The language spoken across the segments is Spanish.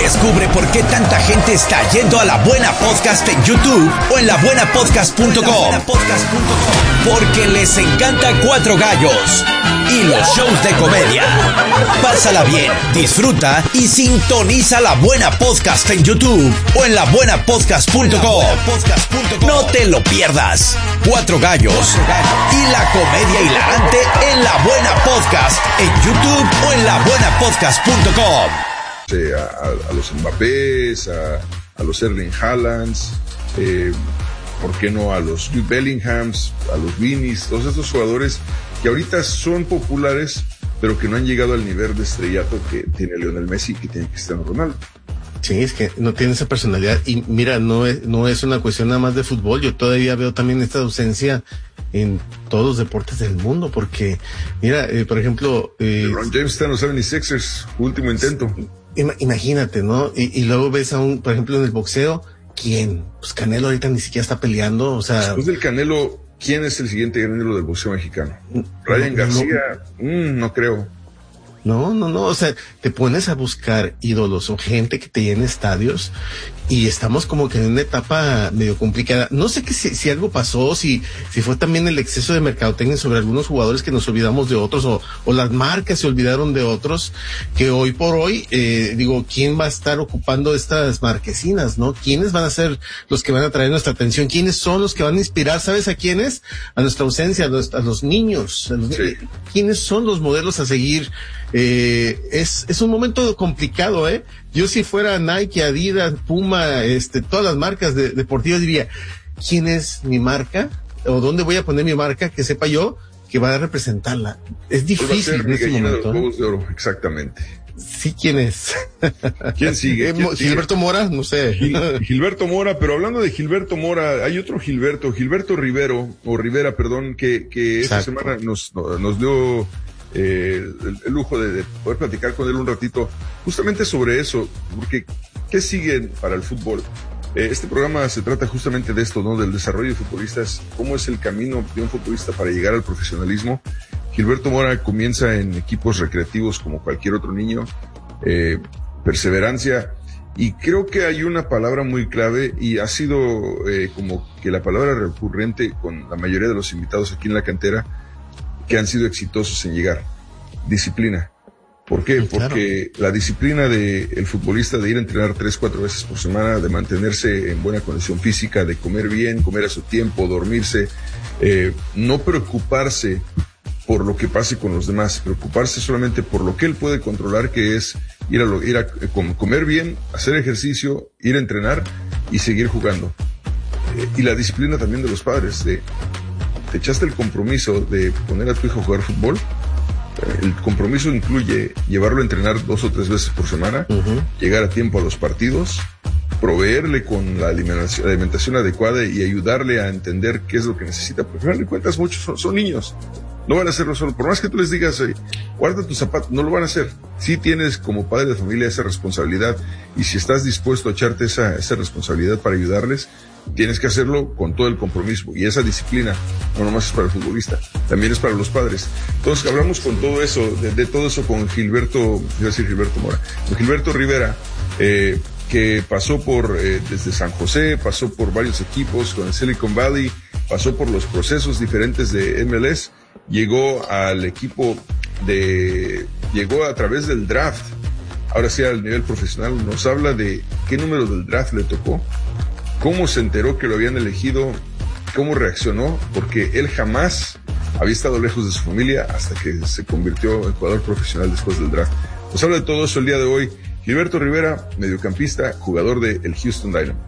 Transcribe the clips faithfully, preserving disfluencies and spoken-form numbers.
Descubre por qué tanta gente está yendo a La Buena Podcast en YouTube o en la buena podcast punto com. Porque les encanta Cuatro Gallos y los shows de comedia. Pásala bien, disfruta y sintoniza La Buena Podcast en YouTube o en la buena podcast punto com. No te lo pierdas. Cuatro Gallos y la comedia hilarante en La Buena Podcast en YouTube o en la buena podcast punto com. A, a, a los Mbappés, a, a los Erling Haalands, eh, ¿por qué no a los Jude Bellinghams, a los Vinis, todos estos jugadores que ahorita son populares, pero que no han llegado al nivel de estrellato que tiene Lionel Messi y que tiene Cristiano Ronaldo? Sí, es que no tiene esa personalidad y mira, no es, no es una cuestión nada más de fútbol, yo todavía veo también esta ausencia en todos los deportes del mundo, porque mira, eh, por ejemplo... Eh, LeBron James está en los setenta y sixers, último intento. Imagínate, ¿no? Y, y luego ves a un, por ejemplo, en el boxeo, ¿quién? Pues Canelo ahorita ni siquiera está peleando, o sea... Después del Canelo, ¿quién es el siguiente Canelo del boxeo mexicano? Ryan no, García, no, mm, no creo. No, no, no, o sea, te pones a buscar ídolos o gente que te llene estadios y estamos como que en una etapa medio complicada. No sé que si, si algo pasó, si, si fue también el exceso de mercadotecnia sobre algunos jugadores que nos olvidamos de otros o, o las marcas se olvidaron de otros, que hoy por hoy, eh, digo, ¿quién va a estar ocupando estas marquesinas, no? ¿Quiénes van a ser los que van a traer nuestra atención? ¿Quiénes son los que van a inspirar? ¿Sabes a quiénes? A nuestra ausencia, a los, a los niños. A los, sí. ¿Quiénes son los modelos a seguir? Eh, es, es un momento complicado, ¿eh? Yo si fuera Nike, Adidas, Puma, este, todas las marcas de, deportivas diría, ¿quién es mi marca? ¿O dónde voy a poner mi marca? Que sepa yo que va a representarla. Es difícil en este momento. De los de oro, exactamente. Sí, ¿quién es? ¿Quién sigue? ¿Quién sigue? Gilberto Mora, no sé. Gil, Gilberto Mora, pero hablando de Gilberto Mora, hay otro Gilberto, Gilberto Rivero, o Rivera, perdón, que, que esta semana nos, nos dio Eh, el, el lujo de, de poder platicar con él un ratito justamente sobre eso, porque ¿qué sigue para el fútbol? Eh, este programa se trata justamente de esto, ¿no? Del desarrollo de futbolistas, cómo es el camino de un futbolista para llegar al profesionalismo. Gilberto Mora comienza en equipos recreativos como cualquier otro niño, eh, perseverancia, y creo que hay una palabra muy clave y ha sido eh, como que la palabra recurrente con la mayoría de los invitados aquí en la cantera que han sido exitosos en llegar. Disciplina. ¿Por qué? Sí, claro. Porque la disciplina del futbolista de ir a entrenar tres, cuatro veces por semana, de mantenerse en buena condición física, de comer bien, comer a su tiempo, dormirse, eh, no preocuparse por lo que pase con los demás, preocuparse solamente por lo que él puede controlar, que es ir a, lo, ir a comer bien, hacer ejercicio, ir a entrenar y seguir jugando. Eh, y la disciplina también de los padres, de te echaste el compromiso de poner a tu hijo a jugar fútbol. El compromiso incluye llevarlo a entrenar dos o tres veces por semana, uh-huh. llegar a tiempo a los partidos, proveerle con la alimentación, alimentación adecuada y ayudarle a entender qué es lo que necesita. Porque al final de cuentas muchos son, son niños, no van a hacerlo solo. Por más que tú les digas, oye, guarda tus zapatos, no lo van a hacer. Sí tienes como padre de familia esa responsabilidad, y si estás dispuesto a echarte esa, esa responsabilidad para ayudarles, tienes que hacerlo con todo el compromiso, y esa disciplina no nomás es para el futbolista, también es para los padres. Entonces hablamos con todo eso, de, de todo eso con Gilberto, iba a decir Gilberto Mora, con Gilberto Rivera, eh, que pasó por, eh, desde San José, pasó por varios equipos con el Silicon Valley, pasó por los procesos diferentes de M L S, llegó al equipo de, llegó a través del draft, ahora sí al nivel profesional. Nos habla de qué número del draft le tocó, cómo se enteró que lo habían elegido, cómo reaccionó, porque él jamás había estado lejos de su familia hasta que se convirtió en jugador profesional después del draft. Nos habla de todo eso el día de hoy Gilberto Rivera, mediocampista, jugador de el Houston Dynamo.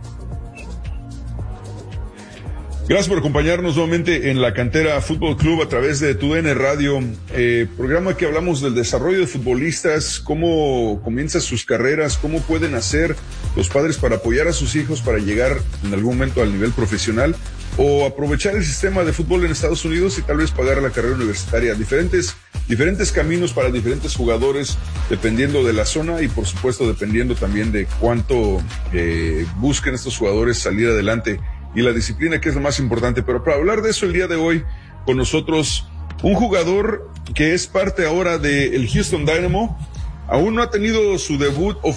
Gracias por acompañarnos nuevamente en la Cantera Fútbol Club a través de Tu D N Radio, eh, programa que hablamos del desarrollo de futbolistas, cómo comienzan sus carreras, cómo pueden hacer los padres para apoyar a sus hijos para llegar en algún momento al nivel profesional o aprovechar el sistema de fútbol en Estados Unidos y tal vez pagar la carrera universitaria. Diferentes, diferentes caminos para diferentes jugadores dependiendo de la zona y por supuesto dependiendo también de cuánto eh, busquen estos jugadores salir adelante y la disciplina, que es lo más importante. Pero para hablar de eso el día de hoy, con nosotros un jugador que es parte ahora del Houston Dynamo, aún no ha tenido su debut oficial